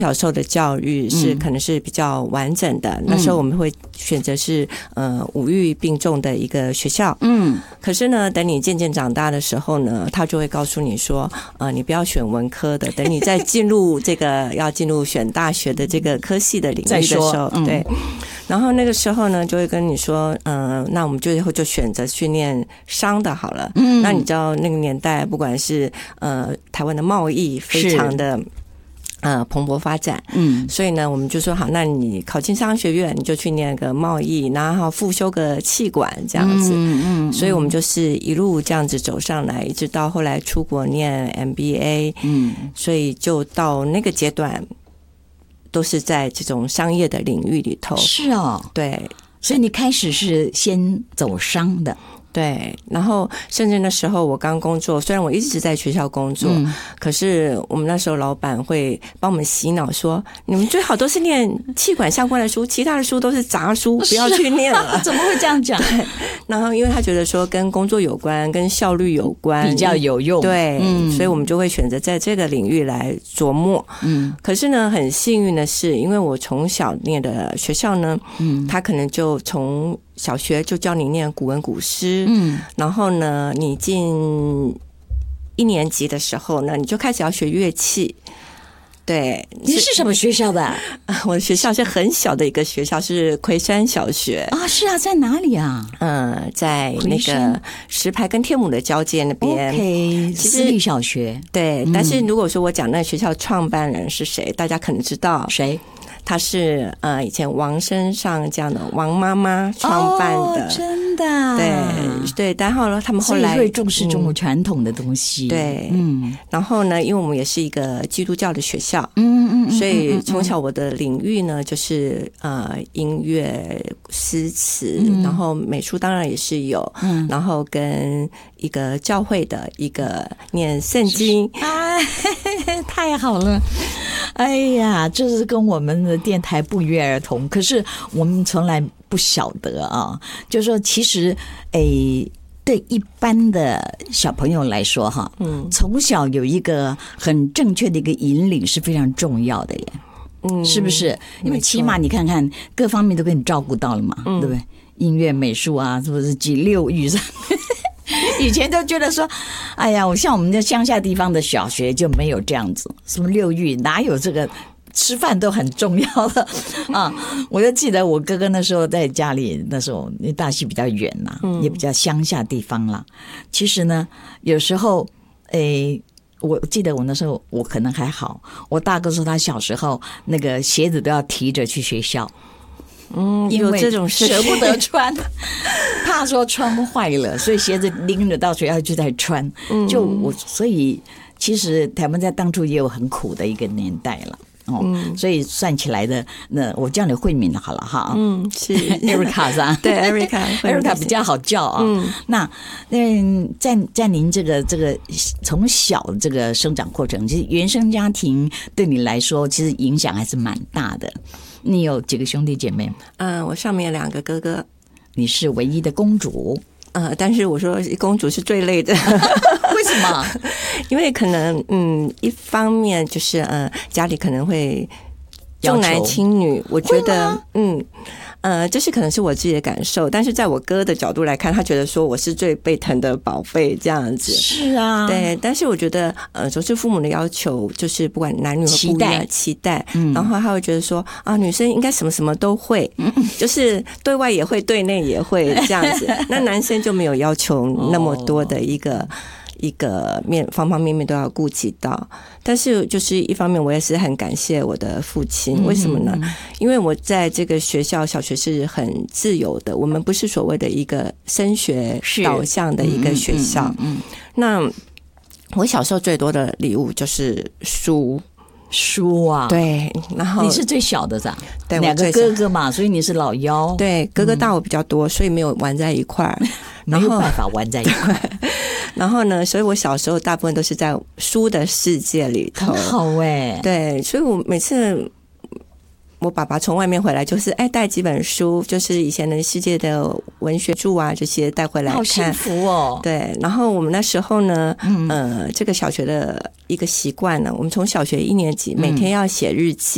小受的教育是可能是比较完整的，那时候我们会选择是五育并重的一个学校。可是呢，等你渐渐长大的时候呢，他就会告诉你说，你不要选文科的，等你再进入这个要进入选大学的这个科系的领域的时候，对。然后那个时候呢，就会跟你说，那我们最后就选择去念商的好了。那你知道那个年代，不管是台湾的贸易非常的蓬勃发展，所以呢，我们就说好，那你考进商学院，你就去念个贸易，然后复修个企管这样子。所以我们就是一路这样子走上来，一直到后来出国念 MBA。所以就到那个阶段，都是在这种商业的领域里头。 是哦， 对， 所以你开始是先走商的。 对，然后甚至那时候我刚工作，虽然我一直在学校工作，可是我们那时候老板会帮我们洗脑说，你们最好都是念企管相关的书，其他的书都是杂书，不要去念了。 怎么会这样讲？ 对，然后因为他觉得说跟工作有关，跟效率有关， 比较有用。 对，所以我们就会选择在这个领域来琢磨。可是呢，很幸运的是，因为我从小念的学校呢，他可能就从小学就教你念古文古诗，然后呢，你进1年级的时候呢，你就开始要学乐器。对， 你是什么学校的？ 我的学校是很小的一个学校，是魁山小学啊。是啊，在哪里啊？ 在那个石牌跟天母的交界那边。 OK， 私立小学。 对，但是如果说我讲那个学校创办人是谁，大家可能知道谁。 他是以前王生上这样的王妈妈创办的。 真的。 对，然后他们后来会重视中国传统的东西。 对，然后呢，因为我们也是一个基督教的学校，所以从小我的领域呢就是音乐、诗词，然后美术当然也是有，然后跟一个教会的一个念圣经。 太好了。哎呀，这是跟我们的电台不约而同，可是我们从来不晓得啊，就是说其实对一般的小朋友来说哈，从小有一个很正确的一个引领是非常重要的耶。是不是？因为起码你看看各方面都给你照顾到了嘛，对不对？音乐、美术啊，是不是几六育上？以前都觉得说，哎呀，像我们的乡下地方的小学就没有这样子，什么六育哪有这个，吃饭都很重要的啊！我就记得我哥哥那时候在家里，那时候大溪比较远啦，也比较乡下地方啦。其实呢，有时候我记得我那时候我可能还好，我大哥说他小时候那个鞋子都要提着去学校。因为这种事舍不得穿，怕说穿坏了，所以鞋子拎着到学校就在穿。所以其实台湾在当初也有很苦的一个年代了。所以算起来的，那我叫你慧敏好了哈。 是 Erica 是吧？ 对 Erica 比较好叫啊。那在您这个从小这个生长过程，其实原生家庭对你来说，其实影响还是蛮大的。你有几个兄弟姐妹？ 我上面2个哥哥。 你是唯一的公主。 但是我说公主是最累的。 为什么？ 因为可能一方面就是家里可能会重男轻女，我觉得这是可能是我自己的感受，但是在我哥的角度来看，他觉得说我是最被疼的宝贝这样子。 是啊， 对，但是我觉得总是父母的要求，就是不管男女和不一样期待，然后他会觉得说女生应该什么什么都会，就是对外也会，对内也会这样子。那男生就没有要求那么多的一个方方面面都要顾及到。但是就是一方面我也是很感谢我的父亲。为什么呢？因为我在这个学校小学是很自由的，我们不是所谓的一个升学导向的一个学校。那我小时候最多的礼物就是书啊。对，然后你是最小的噻？ 对 ，2个哥哥嘛，所以你是老幺。 对，哥哥大我比较多，所以没有玩在一块儿。 没有办法玩在一块。 然后呢，所以我小时候大部分都是在书的世界里头。 很好对，所以我每次我爸爸从外面回来，就是带几本书，就是以前的世界的文学著啊这些带回来看。 好幸福哦。 对，然后我们那时候呢，这个小学的一个习惯呢，我们从小学1年级每天要写日记。